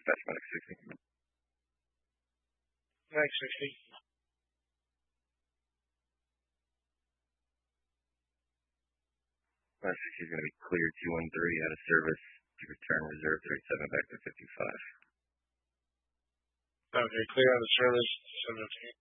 dispatch medic 60. Medic 60. Medic 60 is going to be clear 213 out of service to return reserve 37 back to 55. Okay, clear on the service 17.